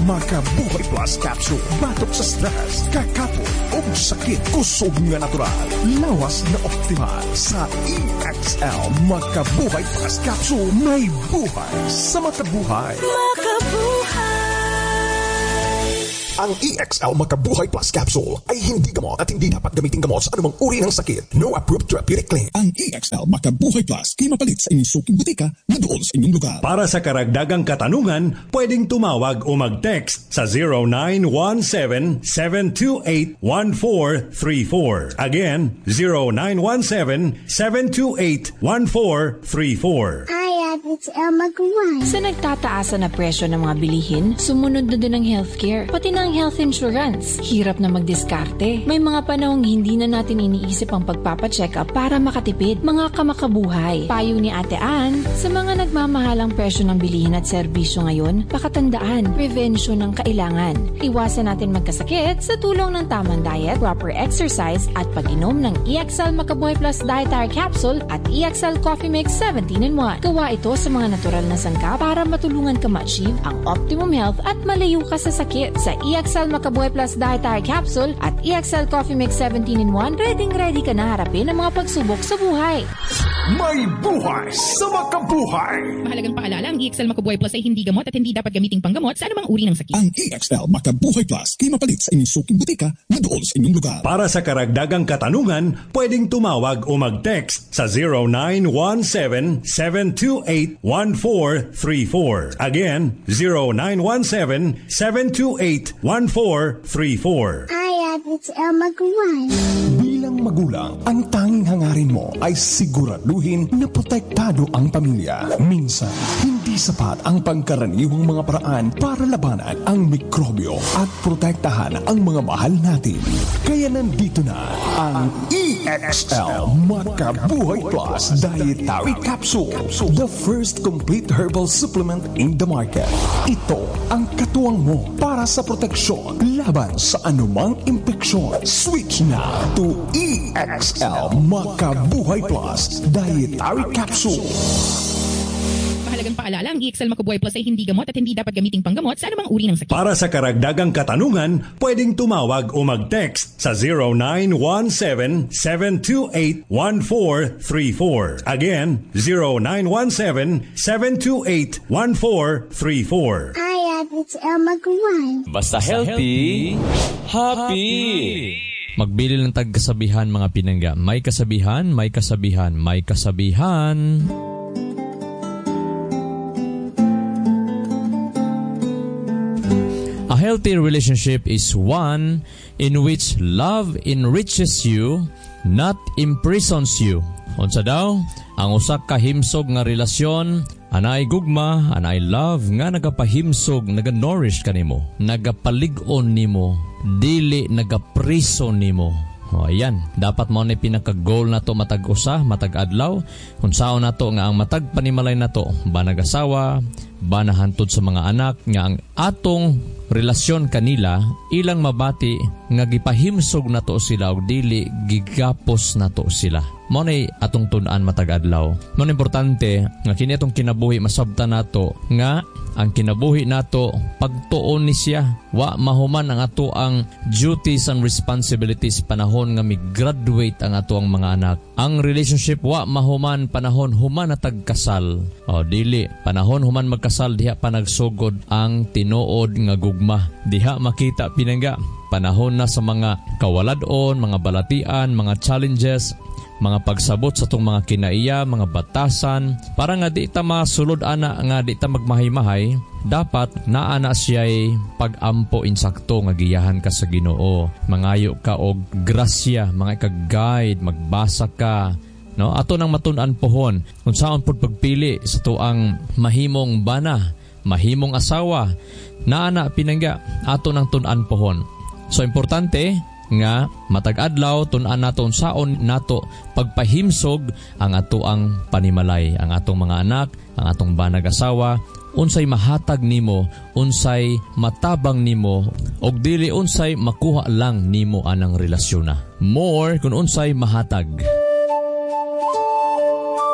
Makabuhay Plus Capsule. Batok sa stress, kakapon o sakit. Kusog nga natural. Lawas na optimal sa EXL Makabuhay Plus Capsule. May buhay sa makabuhay. Makabuhay. Ang EXL Makabuhay Plus Capsule ay hindi gamot at hindi dapat gamitin gamot sa anumang uri ng sakit. No approved therapeutic claim. Ang EXL Makabuhay Plus ay mapalit sa inyong suking butika na doon sa inyong lugar. Para sa karagdagang katanungan, pwedeng tumawag o mag-text sa 0917-728-1434. Again, 0917-728-1434. It's Elma Guay. Sa nagtataasan na presyo ng mga bilihin, sumunod na din ang healthcare, pati na ang health insurance. Hirap na magdiskarte. May mga panahong hindi na natin iniisip ang pagpapacheck up para makatipid. Mga kamakabuhay. Payo ni Ate Ann, sa mga nagmamahalang presyo ng bilihin at serbisyo ngayon, pakatandaan, prevention ang kailangan. Iwasan natin magkasakit sa tulong ng tamang diet, proper exercise, at pag-inom ng EXL Makabuhay Plus Dietary Capsule at EXL Coffee Mix 17-in-1. Gawa ito sa mga natural na sangkap para matulungan ka ma-achieve ang optimum health at malayo ka sa sakit. Sa EXL Makabuhay Plus Dietary Capsule at EXL Coffee Mix 17-in-1, ready ka na harapin ang mga pagsubok sa buhay. May buhay sa makabuhay. Mahalagang paalala, ang EXL Makabuhay Plus ay hindi gamot at hindi dapat gamiting panggamot sa anumang uri ng sakit. Ang EXL Makabuhay Plus ay mapalit sa inyong suking butika na doon sa inyong lugar. Para sa karagdagang katanungan, pwedeng tumawag o mag-text sa 0917-728-1434. Again, 0917-728-1434. It's Elma Guay. Bilang magulang, ang tanging hangarin mo ay siguraduhin na protektado ang pamilya. Minsan, hindi sapat ang pangkaraniwang mga paraan para labanan ang mikrobyo at protektahan ang mga mahal natin. Kaya nandito na ang EXL Makabuhay Plus Dietary Capsule, the first complete herbal supplement in the market. Ito ang katuwang mo para sa proteksyon laban sa anumang infeksyon. Switch na to EXL Makabuhay Plus Dietary Capsule. Mahalagang paalala, ang EXL Makabuhay Plus ay hindi gamot at hindi dapat gamiting panggamot sa anumang uri ng sakit. Para sa karagdagang katanungan, pwedeng tumawag o mag-text sa 0917-728-1434. Again, 0917-728-1434. It's Elma Guay. Basta healthy, happy. Magbili ng tagkasabihan mga pinangga. May kasabihan, may kasabihan, may kasabihan. A healthy relationship is one in which love enriches you, not imprisons you. Unsa daw? Ang usa ka himsog nga relasyon, anay gugma, anay love nga nagapahimsog, naga-nourish kanimo, nagapalig-on nimo, dili nagapriso nimo. O ayan, dapat mo na pinaka-goal na to matag-usa, matag-adlaw. Kung saan na to nga ang matag-panimalay na to, ba nag-asawa, ba nahantod sa mga anak, nga ang atong relasyon kanila, ilang mabati nga gipahimsog na to sila o dili gigapos na to sila. Mo na atong tunan matag-adlaw. Mo na importante nga kini atong kinabuhi masabtan nato nga ang kinabuhi nato pagtuon ni siya. Wa mahuman ang ato ang duties and responsibilities panahon nga mi-graduate ang ato ang mga anak. Ang relationship wa mahuman panahon human na tagkasal. O dili panahon human magkasal diha pa nagsugod ang tinuod nga gugma. Diha makita pinangga panahon na sa mga kawaladon, mga balatian, mga challenges, mga pagsabot sa itong mga kinaiya, mga batasan, para nga di ta masulod ana, nga di ta magmahay-mahay, dapat naana siya'y pag-ampo insakto nga giyahan ka sa Ginoo. Mangayo ka og grasya, mga ikag-guide, magbasa ka, no? Ato nang matun-an pohon, kung saan pod pagpili sa tuang mahimong bana, mahimong asawa, naana pinangga, ato nang tun-an pohon. So importante nga matag-adlaw tun-an naton saon nato pagpahimsog ang ato ang panimalay, ang atong mga anak, ang atong banag asawa, unsay mahatag nimo, unsay matabang nimo, og dili unsay makuha lang nimo anang relasyon na. More kun unsay mahatag.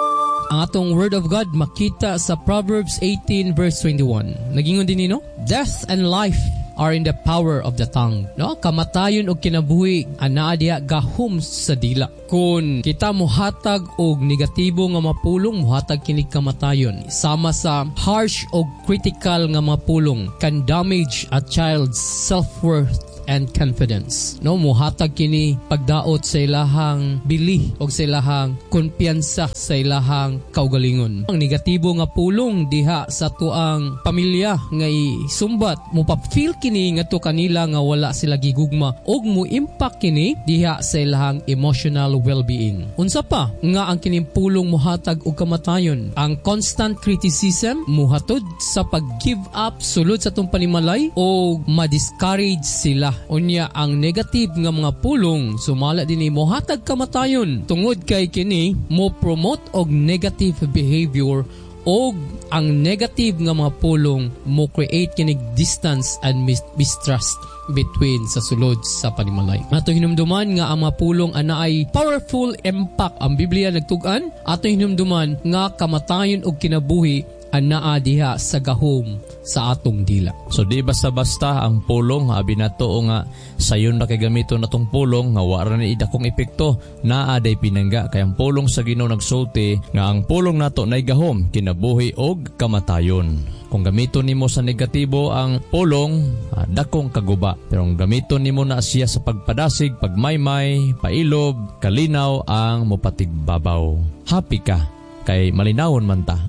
Ang atong Word of God makita sa Proverbs 18 verse 21. Nagingon din nino, death and life are in the power of the tongue. No? Kamatayon o kinabuhi anaa diha gahom sa dila. Kung kita muhatag og negatibo nga mapulong, muhatag kini kamatayon. Sama sa harsh o critical nga mapulong can damage a child's self-worth and confidence. No, muhatag kini pagdaot sa ilahang bili o sa ilahang kumpiyansa sa ilahang kaugalingon. Ang negatibo nga pulong diha sa tuang pamilya nga isumbat, mupap-feel kini nga to kanila nga wala sila gigugma og mo impact kini diha sa ilahang emotional well-being. Unsa pa nga ang kining pulong muhatag og kamatayon? Ang constant criticism muhatod sa pag-give up sulod sa tong panimalay o ma-discourage sila. Unya ang negative nga mga pulong sumala dinhi mohatag kamatayon tungod kay kini mo promote og negative behavior og ang negative nga mga pulong mo create kini distance and mistrust between sa sulod sa panimalay. Ato hinumduman nga ang mga pulong ana ay powerful impact. Ang Biblia nagtugan ato hinumduman nga kamatayon og kinabuhi anaa diha sa gahom sa atong dila. So di basta-basta ang pulong, abi na to nga sayon na kay gamito na tong pulong nga wala na idakong epekto naa day pinangga kay ang pulong sa Ginoo nagsulti nga ang pulong nato nay gahom kinabuhi og kamatayon. Kung gamiton nimo sa negatibo ang pulong, dakong kaguba. Pero kung gamiton nimo na siya sa pagpadasig, pagmaymay, pailob, kalinaw ang mopatigbabaw. Happy ka kay malinawon man ta.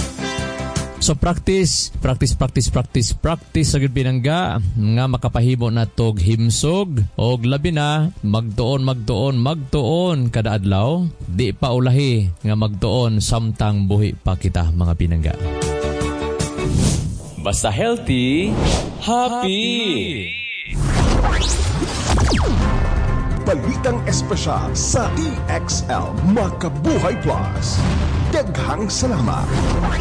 So practice sa gid pinangga nga makapahimo natog himsog og labi na magtuon kada adlaw, di pa ulahi nga magtuon samtang buhi pa kita mga pinangga. Basta healthy, happy. Balitang espesyal sa EXL Makabuhay Plus. Daghang salamat.